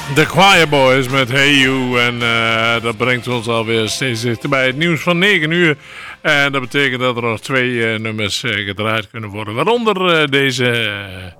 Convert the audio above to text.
The Choir Boys met Hey You. En dat brengt ons alweer steeds dichter bij het nieuws van 9 uur. En dat betekent dat er nog 2 nummers gedraaid kunnen worden. Waaronder deze